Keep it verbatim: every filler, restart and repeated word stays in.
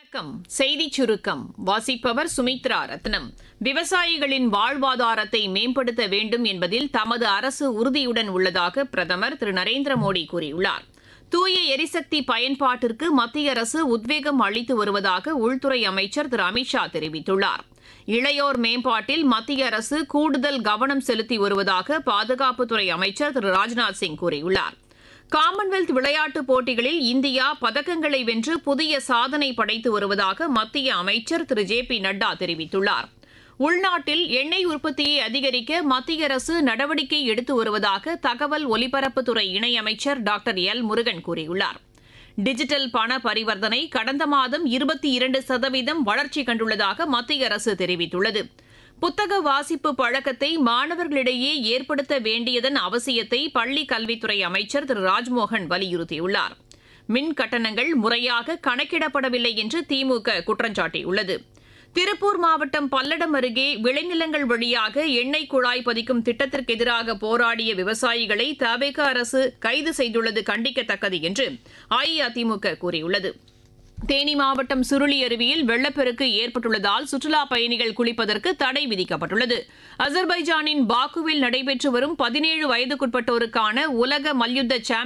வணக்கம். செய்திச் சுருக்கம் வாசிப்பவர் சுமித்ரா ரத்னம். விவசாயிகளின் வாழ்வாதாரத்தை மேம்படுத்த வேண்டும் என்பதில் தமது அரசு உறுதியுடன் உள்ளதாக பிரதமர் திரு நரேந்திர மோடி கூறியுள்ளார். தூய எரிசக்தி பயன்பாட்டிற்கு மத்திய அரசு உத்வேகம் அளித்து வருவதாக உள்துறை அமைச்சர் திரு அமித்ஷா தெரிவித்துள்ளார். இளையோர் மேம்பாட்டில் மத்திய அரசு கூடுதல் கவனம் செலுத்தி வருவதாக பாதுகாப்புத்துறை அமைச்சர் திரு ராஜ்நாத் சிங் கூறியுள்ளார். காமன்வெல்த் விளையாட்டுப் போட்டிகளில் இந்தியா பதக்கங்களை வென்று புதிய சாதனை படைத்து வருவதாக மத்திய அமைச்சர் திரு ஜே பி நட்டா தெரிவித்துள்ளார். உள்நாட்டில் எண்ணெய் உற்பத்தியை அதிகரிக்க மத்திய அரசு நடவடிக்கை எடுத்து வருவதாக தகவல் ஒலிபரப்புத்துறை இணையமைச்சர் டாக்டர் எல் முருகன் கூறியுள்ளார். டிஜிட்டல் பண பரிவர்த்தனை கடந்த மாதம் இருபத்தி இரண்டு சதவீதம் வளர்ச்சி கண்டுள்ளதாக மத்திய அரசு தெரிவித்துள்ளது. புத்தக வாசிப்பு பழக்கத்தை மாணவர்களிடையே ஏற்படுத்த வேண்டியதன் அவசியத்தை பள்ளிக் கல்வித்துறை அமைச்சர் திரு ராஜ்மோகன் வலியுறுத்தியுள்ளார். மின் கட்டணங்கள் முறையாக கணக்கிடப்படவில்லை என்று திமுக குற்றம் சாட்டியுள்ளது. திருப்பூர் மாவட்டம் பல்லடம் அருகே விளைநிலங்கள் வழியாக எண்ணெய் குழாய் பதிக்கும் திட்டத்திற்கு எதிராக போராடிய விவசாயிகளை தவேக அரசு கைது செய்துள்ளது கண்டிக்கத்தக்கது என்று அஇஅதிமுக கூறியுள்ளது. தேனி மாவட்டம் சுருளி அருவியில் வெள்ளப்பெருக்கு ஏற்பட்டுள்ளதால் சுற்றுலாப் பயணிகள் குளிப்பதற்கு தடை விதிக்கப்பட்டுள்ளது. அசர்பைஜானின் பாக்குவில் நடைபெற்று வரும் பதினேழு வயதுக்குட்பட்டோருக்கான உலக மல்யுத்த சாம்பியன்